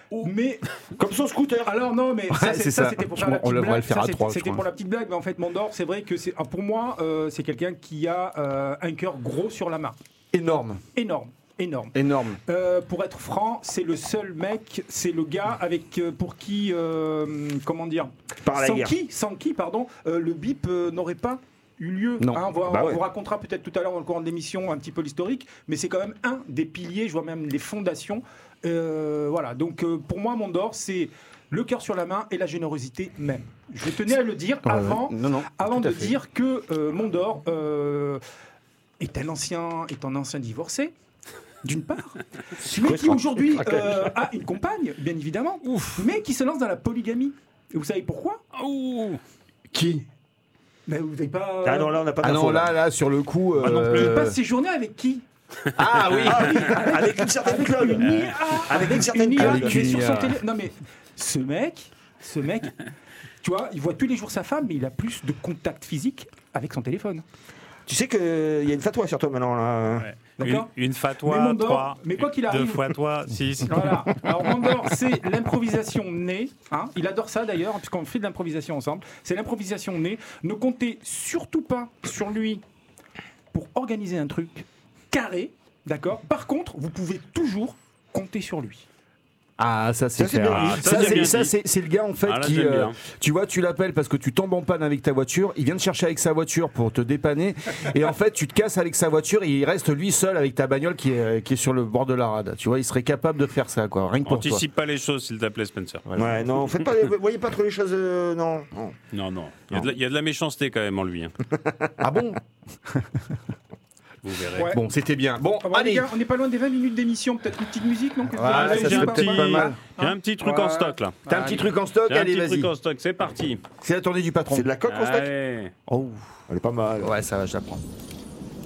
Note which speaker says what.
Speaker 1: Mais
Speaker 2: comme son scooter.
Speaker 1: alors non, mais ça,
Speaker 3: c'est
Speaker 1: ça,
Speaker 3: ça.
Speaker 1: c'était pour
Speaker 3: Je
Speaker 1: faire la
Speaker 3: crois- on
Speaker 1: petite
Speaker 3: va le
Speaker 1: blague.
Speaker 3: faire à
Speaker 1: Ça,
Speaker 3: trois, je
Speaker 1: c'était
Speaker 3: crois.
Speaker 1: pour la petite blague, mais en fait, Mondor, c'est vrai que c'est pour moi, c'est quelqu'un qui a un cœur gros sur la main,
Speaker 3: Énorme.
Speaker 1: énorme. Pour être franc, c'est le seul mec, c'est le gars avec pour qui, comment dire,
Speaker 2: Par la guerre.
Speaker 1: sans qui, pardon, le bip n'aurait pas eu lieu.
Speaker 3: Non.
Speaker 1: Hein,
Speaker 2: Bah
Speaker 1: on
Speaker 2: ouais.
Speaker 1: vous racontera peut-être tout à l'heure dans le courant de l'émission un petit peu l'historique, mais c'est quand même un des piliers, je vois même les fondations. Voilà, donc pour moi, Mondor, c'est le cœur sur la main et la générosité même. Je tenais à le dire avant
Speaker 3: tout
Speaker 1: de
Speaker 3: à fait.
Speaker 1: dire que Mondor est un ancien divorcé. D'une part, mais qui aujourd'hui a une compagne, bien évidemment, mais qui se lance dans la polygamie. Et vous savez pourquoi ?
Speaker 3: Qui
Speaker 1: Ben, vous n'avez pas.
Speaker 2: Ah non, là, on n'a pas
Speaker 3: Ah
Speaker 2: d'infos.
Speaker 3: non, là, sur le coup.
Speaker 1: Il passe ses journées avec qui ?
Speaker 3: Ah oui.
Speaker 2: Avec une certaine Claude.
Speaker 1: Une IA.
Speaker 2: Avec une certaine
Speaker 1: IA,
Speaker 3: Avec
Speaker 1: il est
Speaker 3: une
Speaker 1: sur son
Speaker 3: IA.
Speaker 1: télé. Non mais ce mec, tu vois, il voit tous les jours sa femme, mais il a plus de contact physique avec son téléphone.
Speaker 2: Tu sais qu'il y a une fatwa sur toi maintenant. Là.
Speaker 4: Ouais.
Speaker 1: D'accord.
Speaker 4: Une fatwa,
Speaker 1: Mais Mondor,
Speaker 4: 3.
Speaker 1: mais quoi qu'il
Speaker 4: 2
Speaker 1: arrive-
Speaker 4: fois toi, 6.
Speaker 1: Voilà. Alors Mondor, c'est l'improvisation née. Hein. Il adore ça d'ailleurs, puisqu'on fait de l'improvisation ensemble. C'est l'improvisation née. Ne comptez surtout pas sur lui pour organiser un truc carré, d'accord. Par contre, vous pouvez toujours compter sur lui.
Speaker 3: Ah, ça c'est
Speaker 2: Ça, c'est
Speaker 3: clair.
Speaker 2: bien
Speaker 4: dit.
Speaker 3: Ça,
Speaker 4: Ça,
Speaker 3: c'est-
Speaker 4: j'aime bien
Speaker 3: ça,
Speaker 4: dit.
Speaker 3: c'est le gars en fait
Speaker 4: Ah, là,
Speaker 3: qui,
Speaker 4: j'aime bien.
Speaker 3: tu vois, tu l'appelles parce que tu tombes en panne avec ta voiture. Il vient te chercher avec sa voiture pour te dépanner, et en fait, tu te casses avec sa voiture et il reste lui seul avec ta bagnole qui est sur le bord de la rade. Tu vois, il serait capable de faire ça, quoi. Rien que pour toi.
Speaker 4: Anticipe pas les choses, s'il te plaît, Spencer.
Speaker 2: Ouais, non, faites pas, voyez pas trop les choses. Non.
Speaker 4: Non. Il y a de la méchanceté quand même en lui. Hein.
Speaker 3: Ah bon?
Speaker 4: Vous verrez.
Speaker 1: Ouais.
Speaker 3: Bon, c'était bien. Bon,
Speaker 1: Ah bon, les
Speaker 3: allez.
Speaker 1: gars, on n'est pas loin des 20 minutes d'émission. Peut-être une petite musique, non ?
Speaker 3: Ah, ça
Speaker 4: J'ai
Speaker 3: serait
Speaker 4: un
Speaker 3: peut-être
Speaker 4: petit-
Speaker 3: pas mal.
Speaker 4: J'ai un petit truc en stock là.
Speaker 3: T'as un petit truc en stock?
Speaker 4: J'ai un
Speaker 3: Allez,
Speaker 4: petit
Speaker 3: vas-y.
Speaker 4: truc en stock, c'est parti.
Speaker 3: C'est la tournée du patron.
Speaker 2: C'est de la coque, mon steak.
Speaker 4: Allez.
Speaker 3: Oh.
Speaker 2: Elle est pas mal.
Speaker 3: Ouais, ça va, je la prends.